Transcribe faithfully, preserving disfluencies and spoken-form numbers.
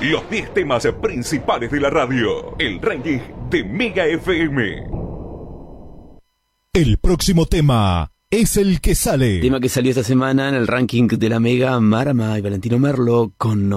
Los diez temas principales de la radio. El ranking de Mega F M. El próximo tema es el que sale. Tema que salió esta semana en el ranking de la Mega, Marama y Valentino Merlo con